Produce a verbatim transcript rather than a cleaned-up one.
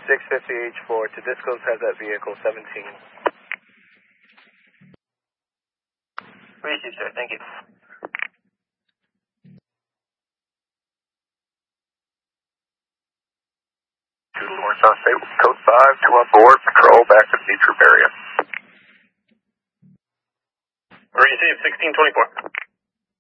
six fifty H four to Discos has that vehicle seventeen. Received, sir. Thank you. North South State, code five, two on board, patrol back to the troop area.